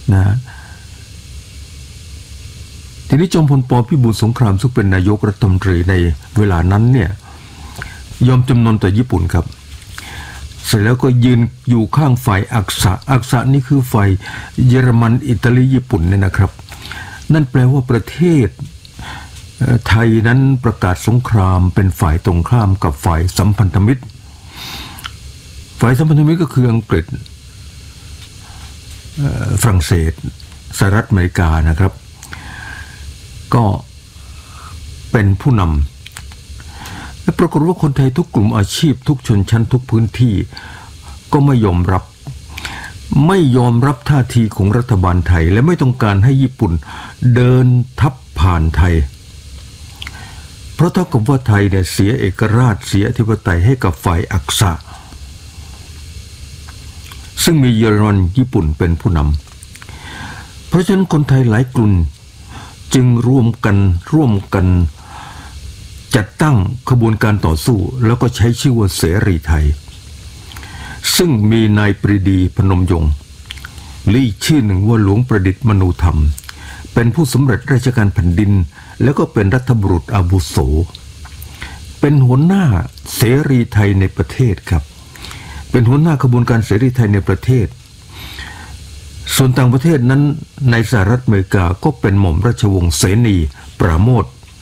นะทีนี้จอมพลป.พิบูลสงครามซึ่งเป็นนายกรัฐมนตรีในเวลานั้นเนี่ยยอมจำนนต่อญี่ปุ่นครับเสร็จแล้วก็ยืนอยู่ข้างฝ่ายอักษะนี่คือฝ่ายเยอรมันอิตาลีญี่ปุ่นเนี่ยนะครับนั่นแปลว่าประเทศไทยนั้นประกาศสงครามเป็นฝ่ายตรงข้ามกับฝ่ายสัมพันธมิตรฝ่ายสัมพันธมิตรก็คืออังกฤษฝรั่งเศสสหรัฐอเมริกานะครับก็เป็นผู้นำและปรากฏว่าคนไทยทุกกลุ่มอาชีพทุกชนชั้นทุกพื้นที่ก็ไม่ยอมรับท่าทีของรัฐบาลไทยและไม่ต้องการให้ญี่ปุ่นเดินทับผ่านไทยเพราะเท่ากับว่าไทยเนี่ยเสียเอกราชเสียอธิปไตยให้กับฝ่ายอักษะซึ่งมีเยอรมันญี่ปุ่นเป็นผู้นำเพราะฉะนั้นคนไทยหลายกลุ่มจึงร่วมกันจัดตั้งขบวนการต่อสู้แล้วก็ใช้ชื่อว่าเสรีไทยซึ่งมีนายปรีดีพนมยงค์หรืออีกชื่อหนึ่งว่าหลวงประดิษฐ์มนูธรรมเป็นผู้สำเร็จราชการแผ่นดินแล้วก็เป็นรัฐบุรุษอาวุโสเป็นหัวหน้าเสรีไทยในประเทศครับเป็นหัวหน้าขบวนการเสรีไทยในประเทศส่วนต่างประเทศนั้นในสหรัฐอเมริกาก็เป็นหม่อมราชวงศ์เสนีปราโมท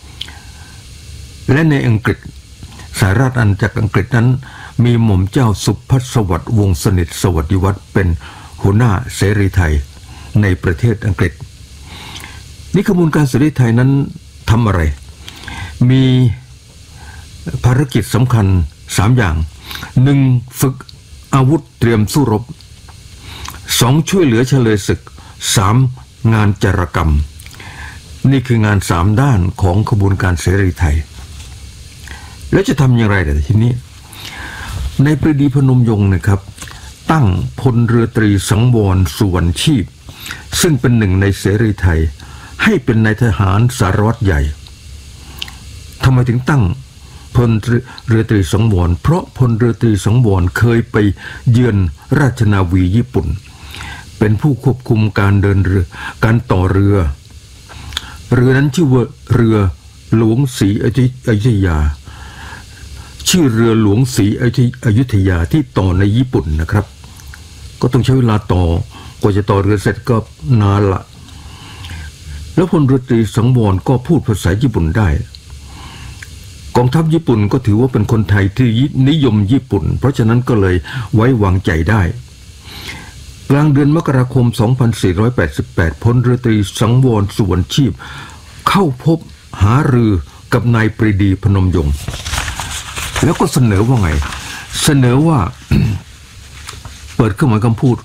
และในอังกฤษสหราชอาณาจักรอังกฤษนั้นมีหม่อมเจ้าสุพัฒสวัสดิ์วงศ์สนิทสวัสดิวัฒน์เป็นหัวหน้าเสรีไทยในประเทศอังกฤษนี่ขบวนการเสรีไทยนั้นทำอะไรมีภารกิจสำคัญ3อย่าง1ฝึกอาวุธเตรียมสู้รบ2ช่วยเหลือเฉลยศึก3งานจารกรรมนี่คืองาน3ด้านของขบวนการเสรีไทยแล้วจะทำอย่างไรแต่ทีนี้ในปรีดีพนมยงค์นะครับตั้งพลเรือตรีสังวรสุวรรณชีพซึ่งเป็นหนึ่งในเสรีไทยให้เป็นนายทหารสารวัตรใหญ่ทำไมถึงตั้งพลเรือตรีสังวรเพราะพลเรือตรีสังวรเคยไปเยือนราชนาวีญี่ปุ่นเป็นผู้ควบคุมการเดินเรือการต่อเรือนั้นชื่อว่าเรือหลวงศรีอยุธยาชื่อเรือหลวงศรีอยุธยาที่ต่อในญี่ปุ่นนะครับก็ต้องใช้เวลาต่อกว่าจะต่อเรือเสร็จก็นานละแล้วพลเรือตรีสังวรก็พูดภาษาญี่ปุ่นได้กองทัพญี่ปุ่นก็ถือว่าเป็นคนไทยที่นิยมญี่ปุ่นเพราะฉะนั้นก็เลยไว้วางใจได้กลางเดือนมกราคม 2488 พลเรือตรีสังวรสุวรรณชีพเข้าพบหารือกับนายปรีดีพนมยงค์แล้วก็เสนอว่าไงเสนอว่า เปิดเครื่องหมายคำพูด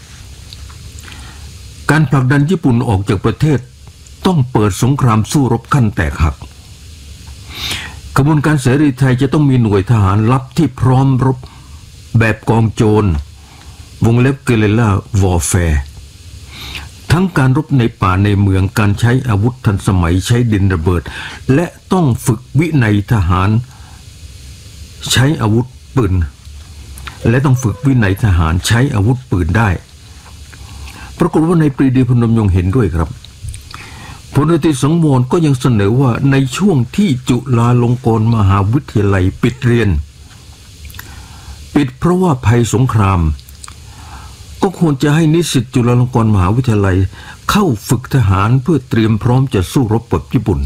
การผลักดันญี่ปุ่นออกจากประเทศต้องเปิดสงครามสู้รบขั้นแตกหักขบวนการเสรีไทยจะต้องมีหน่วยทหารลับที่พร้อมรบแบบกองโจรวงเล็บเกเรลล่าวอร์แฟร์ทั้งการรบในป่าในเมืองการใช้อาวุธทันสมัยใช้ดินระเบิดและต้องฝึกวินัยทหารใช้อาวุธปืนและต้องฝึกวินัยทหารใช้อาวุธปืนได้ปรากฏว่าในปรีดีพนมยงค์เห็นด้วยครับพลเรือตรีสังวรก็ยังเสนอว่าในช่วงที่จุฬาลงกรณ์มหาวิทยาลัยปิดเรียนปิดเพราะว่าภัยสงครามก็ควรจะให้นิสิตจุฬาลงกรณ์มหาวิทยาลัยเข้าฝึกทหารเพื่อเตรียมพร้อมจะสู้รบกับญี่ปุ่น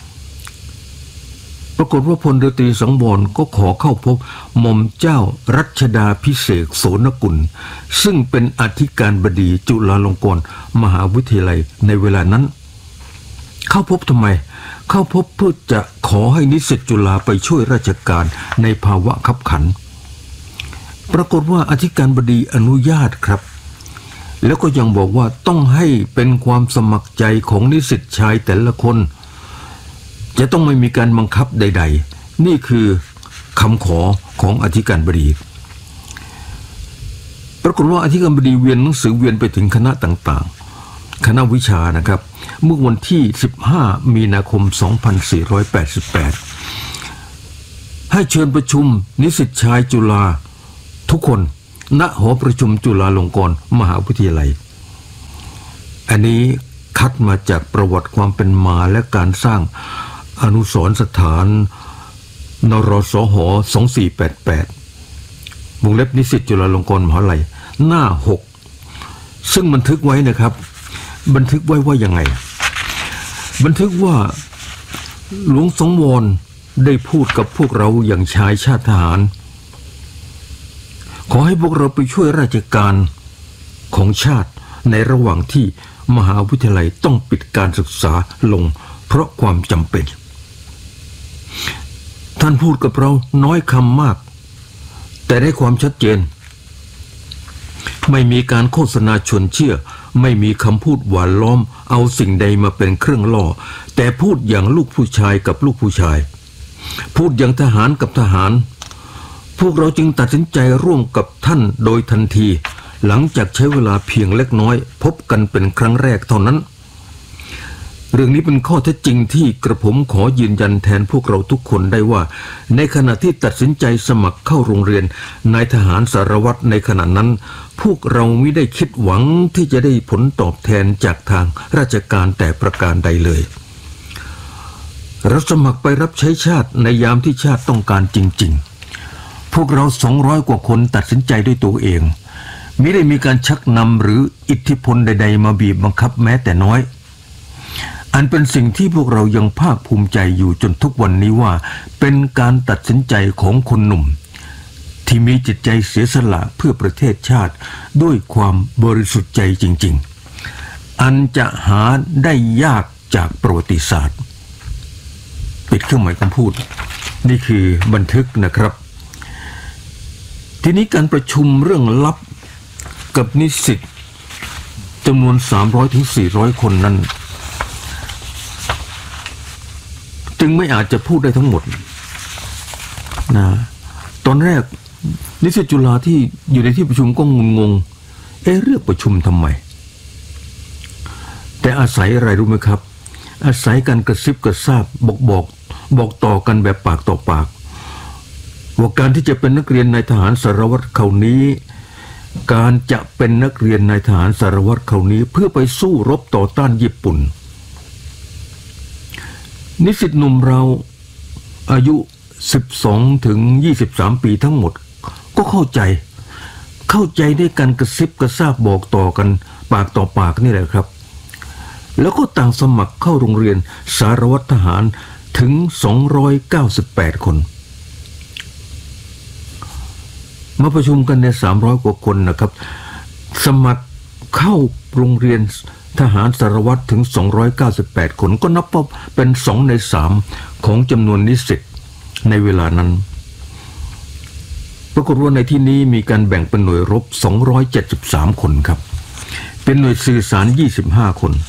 ปรากฏว่าพลเรือตรีสังวรก็ขอเข้าพบหม่อมเจ้ารัชดาภิเษกโสนกุลซึ่งเป็นอธิการบดีจุฬาลงกรณ์มหาวิทยาลัยในเวลานั้นเข้าพบทำไมเข้าพบเพื่อจะขอให้นิสิตจุฬาไปช่วยราชการในภาวะคับขันปรากฏว่าอธิการบดีอนุญาตครับแล้วก็ยังบอกว่าต้องให้เป็นความสมัครใจของนิสิตชายแต่ละคนจะต้องไม่มีการบังคับใดๆนี่คือคำขอของอธิการบดีปรากฏว่าอธิการบดีเวียนหนังสือเวียนไปถึงคณะต่างๆคณะวิชานะครับเมื่อวันที่15มีนาคม2488ให้เชิญประชุมนิสิตชายจุฬาทุกคนณหอประชุมจุฬาลงกรณ์มหาวิทยาลัยอันนี้คัดมาจากประวัติความเป็นมาและการสร้างอนุสรณ์สถานนรสห2488วงเล็บนิสิตจุฬาลงกรณ์มหาวิทยาลัยหน้า6ซึ่งบันทึกไว้นะครับบันทึกไว้ว่ายังไงบันทึกว่าหลวงสังวรได้พูดกับพวกเราอย่างชายชาติทหารขอให้พวกเราไปช่วยราชการของชาติในระหว่างที่มหาวิทยาลัยต้องปิดการศึกษาลงเพราะความจำเป็นท่านพูดกับเราน้อยคำมากแต่ได้ความชัดเจนไม่มีการโฆษณาชวนเชื่อไม่มีคำพูดหวานล้อมเอาสิ่งใดมาเป็นเครื่องล่อแต่พูดอย่างลูกผู้ชายกับลูกผู้ชายพูดอย่างทหารกับทหารพวกเราจึงตัดสินใจร่วมกับท่านโดยทันทีหลังจากใช้เวลาเพียงเล็กน้อยพบกันเป็นครั้งแรกเท่านั้นเรื่องนี้เป็นข้อเท็จจริงที่กระผมขอยืนยันแทนพวกเราทุกคนได้ว่าในขณะที่ตัดสินใจสมัครเข้าโรงเรียนนายทหารสารวัตรในขณะนั้นพวกเราไม่ได้คิดหวังที่จะได้ผลตอบแทนจากทางราชการแต่ประการใดเลยเราสมัครไปรับใช้ชาติในยามที่ชาติต้องการจริงๆพวกเรา200กว่าคนตัดสินใจด้วยตัวเองไม่ได้มีการชักนำหรืออิทธิพลใดๆมาบีบบังคับแม้แต่น้อยอันเป็นสิ่งที่พวกเรายังภาคภูมิใจอยู่จนทุกวันนี้ว่าเป็นการตัดสินใจของคนหนุ่มที่มีจิตใจเสียสละเพื่อประเทศชาติด้วยความบริสุทธิ์ใจจริงๆอันจะหาได้ยากจากประวัติศาสตร์ปิดเครื่องหมายคำพูดนี่คือบันทึกนะครับทีนี้การประชุมเรื่องลับกับนิสิตจำนวน300ถึง400คนนั้นจึงไม่อาจจะพูดได้ทั้งหมดนะตอนแรกนิสิตจุฬาที่อยู่ในที่ประชุมก็งงเรียกประชุมทำไมแต่อาศัยอะไรรู้ไหมครับอาศัยการกระซิบกระซาบบอกต่อกันแบบปากต่อปากว่าการที่จะเป็นนักเรียนนายทหารสารวัตรคราวนี้การจะเป็นนักเรียนนายทหารสารวัตรคราวนี้เพื่อไปสู้รบต่อต้านญี่ปุ่นนิสิตหนุ่มเราอายุ12ถึง23ปีทั้งหมดก็เข้าใจด้วยการกระซิบกระซาบบอกต่อกันปากต่อปากนี่แหละครับแล้วก็ต่างสมัครเข้าโรงเรียนสารวัตรทหารถึง298คนมาประชุมกันใน300กว่าคนนะครับสมัครเข้าโรงเรียนทหารสารวัตรถึง298คนก็นับว่าเป็น2ใน3ของจำนวนนิสิตในเวลานั้นปรากฏว่าในที่นี้มีการแบ่งเป็นหน่วยรบ273คนครับเป็นหน่วยสื่อสาร25คน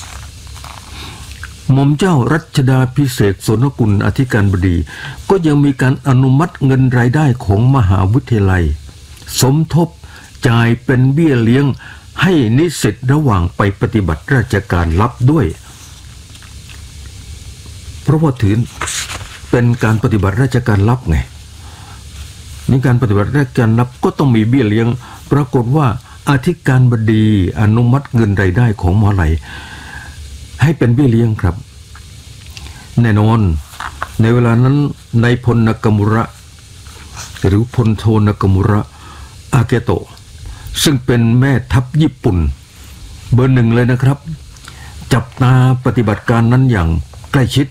หม่อมเจ้ารัชดาภิเษกสนกุลอธิการบดีก็ยังมีการอนุมัติเงินรายได้ของมหาวิทยาลัยสมทบจ่ายเป็นเบี้ยเลี้ยงให้นิสิตระหว่างไปปฏิบัติราชการลับด้วยเพราะว่าถือเป็นการปฏิบัติราชการลับไงนี่การปฏิบัติราชการลับก็ต้องมีเบี้ยเลี้ยงปรากฏว่าอธิการบดีอนุมัติเงินรายได้ของมหาวิทยาลัยให้เป็นเบี้ยเลี้ยงครับแน่นอนในเวลานั้นนายพลนากามุระหรือพลโทนากามุระอาเกโตะซึ่งเป็นแม่ทัพญี่ปุ่นเบอร์1เลยนะครับจับตาปฏิบัติการนั้นอย่างใกล้ชิด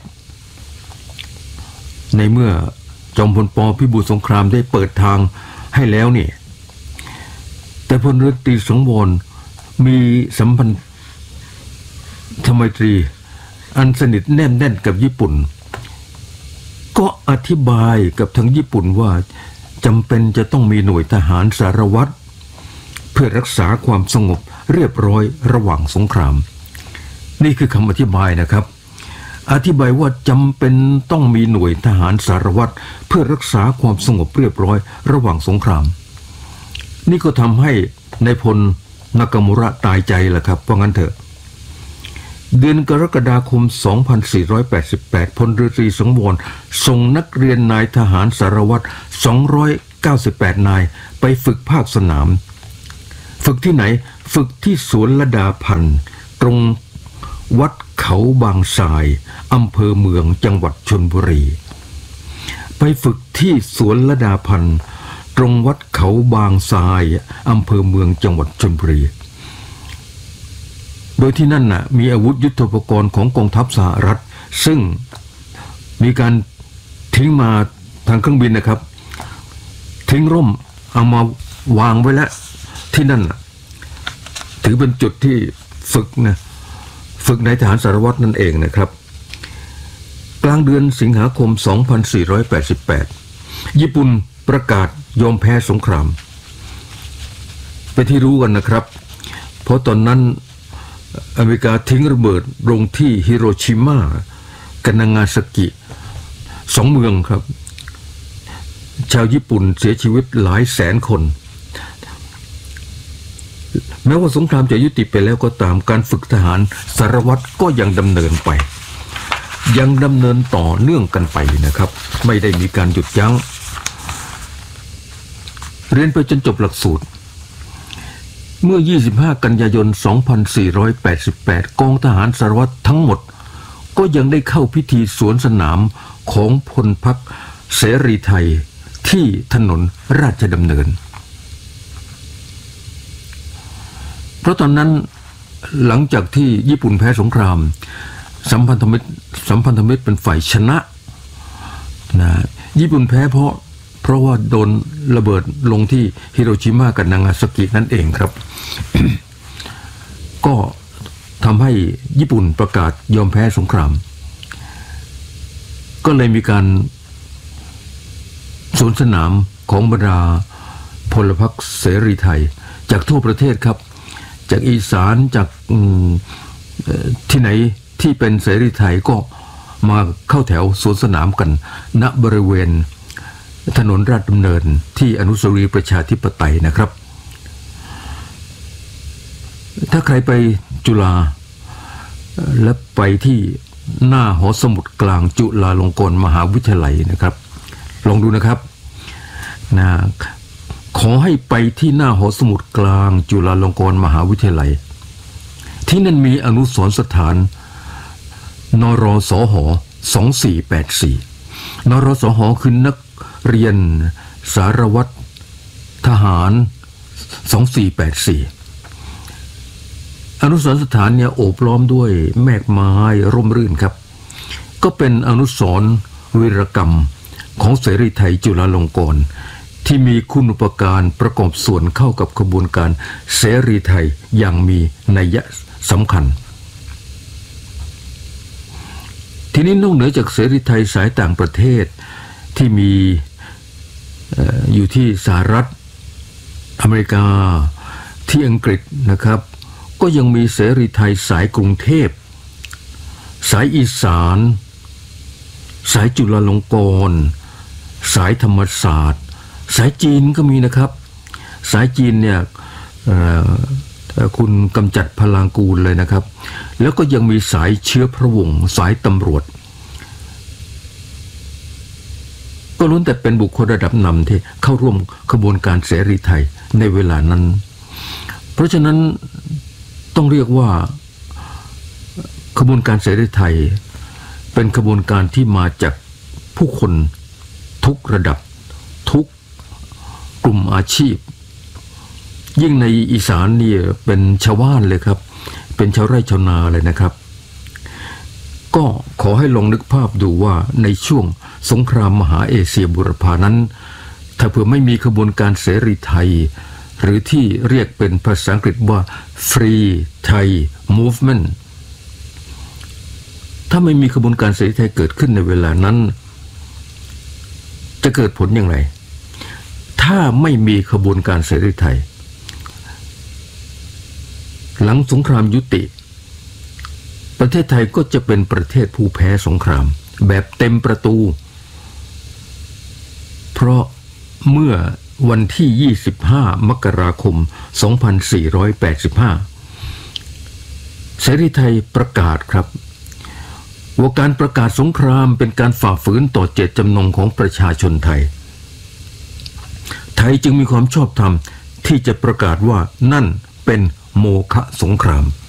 ในเมื่อจอมพลป.พิบูลสงครามได้เปิดทางให้แล้วนี่แต่พลเรือตรีสังวรมีสัมพันธไมตรีอันสนิทแนบแน่นกับญี่ปุ่นก็อธิบายกับทางญี่ปุ่นว่าจำเป็นจะต้องมีหน่วยทหารสารวัตรเพื่อรักษาความสงบเรียบร้อยระหว่างสงครามนี่คือคำอธิบายนะครับอธิบายว่าจำเป็นต้องมีหน่วยทหารสารวัตรเพื่อรักษาความสงบเรียบร้อยระหว่างสงครามนี่ก็ทำให้นายพลนากามุระตายใจแหละครับเพราะงั้นเถอะเดือนกรกฎาคม 2488 พลเรือตรีสังวรส่งนักเรียนนายทหารสารวัตร298นายไปฝึกภาคสนามฝึกที่ไหนฝึกที่สวนลดาพันธ์ตรงวัดเขาบางทรายอำเภอเมืองจังหวัดชลบุรีไปฝึกที่สวนลดาพันธ์ตรงวัดเขาบางทรายอำเภอเมืองจังหวัดชลบุรีโดยที่นั่นน่ะมีอาวุธยุทโธปกรณ์ของกองทัพสหรัฐซึ่งมีการทิ้งมาทางเครื่องบินนะครับทิ้งร่มเอามาวางไว้แล้วที่นั่นถือเป็นจุดที่ฝึกในทหารสารวัตรนั่นเองนะครับกลางเดือนสิงหาคม 2488 ญี่ปุ่นประกาศยอมแพ้สงครามเป็นที่รู้กันนะครับเพราะตอนนั้นอเมริกาทิ้งระเบิดลงที่ฮิโรชิมากับนางาซากิ2เมืองครับชาวญี่ปุ่นเสียชีวิตหลายแสนคนแม้ว่าสงครามจะยุติไปแล้วก็ตามการฝึกทหารสารวัตรก็ยังดำเนินไปยังดำเนินต่อเนื่องกันไปนะครับไม่ได้มีการหยุดยั้งเรียนไปจนจบหลักสูตรเมื่อ 25 กันยายน 2488 กองทหารสารวัตรทั้งหมดก็ยังได้เข้าพิธีสวนสนามของพลพรรคเสรีไทยที่ถนนราชดำเนินเพราะตอนนั้นหลังจากที่ญี่ปุ่นแพ้สงครามสัมพันธมิตรเป็นฝ่ายชนะญี่ปุ่นแพ้เพราะว่าโดนระเบิดลงที่ฮิโรชิมากับนางาซากินั่นเองครับ ก็ทำให้ญี่ปุ่นประกาศยอมแพ้สงครามก็เลยมีการสวนสนามของบรรดาพลพรรคเสรีไทยจากทั่วประเทศครับจากอีสานจากที่ไหนที่เป็นเสรีไทยก็มาเข้าแถวสวนสนามกันณบริเวณถนนราชดำเนินที่อนุสาวรีย์ประชาธิปไตยนะครับถ้าใครไปจุฬาและไปที่หน้าหอสมุดกลางจุฬาลงกรณ์มหาวิทยาลัยนะครับลองดูนะครับขอให้ไปที่หน้าหอสมุดกลางจุฬาลงกรณ์มหาวิทยาลัยที่นั่นมีอนุสรณ์สถานนรสห2484นรสหคือนักเรียนสารวัตรทหาร2484อนุสรณ์สถานเนี่ยโอบล้อมด้วยแมกไม้ร่มรื่นครับก็เป็นอนุสรณ์วีรกรรมของเสรีไทยจุฬาลงกรณ์ที่มีคุณูปการประกอบส่วนเข้ากับขบวนการเสรีไทยอย่างมีนัยสำคัญทีนี้นอกเหนือจากเสรีไทยสายต่างประเทศที่มีอยู่ที่สหรัฐอเมริกาที่อังกฤษนะครับก็ยังมีเสรีไทยสายกรุงเทพสายอีสานสายจุฬาลงกรณ์สายธรรมศาสตร์สายจีนก็มีนะครับสายจีนเนี่ยคุณกำจัดพลางกูลเลยนะครับแล้วก็ยังมีสายเชื้อพระวงศ์สายตำรวจก็ล้วนแต่เป็นบุคคลระดับนำที่เข้าร่วมขบวนการเสรีไทยในเวลานั้นเพราะฉะนั้นต้องเรียกว่าขบวนการเสรีไทยเป็นขบวนการที่มาจากผู้คนทุกระดับทุกกลุ่มอาชีพยิ่งในอีสานนี่เป็นชาวบ้านเลยครับเป็นชาวไร่ชาวนาเลยนะครับก็ขอให้ลองนึกภาพดูว่าในช่วงสงครามมหาเอเชียบูรพานั้นถ้าเผื่อไม่มีขบวนการเสรีไทยหรือที่เรียกเป็นภาษาอังกฤษว่า Free Thai Movement ถ้าไม่มีขบวนการเสรีไทยเกิดขึ้นในเวลานั้นจะเกิดผลอย่างไรถ้าไม่มีขบวนการเสรีไทยหลังสงครามยุติประเทศไทยก็จะเป็นประเทศผู้แพ้สงครามแบบเต็มประตูเพราะเมื่อวันที่25มกราคม2485เสรีไทยประกาศครับว่าการประกาศสงครามเป็นการฝ่าฝืนต่อเจตจำนงของประชาชนไทยจึงมีความชอบธรรมที่จะประกาศว่านั่นเป็นโมฆะสงคราม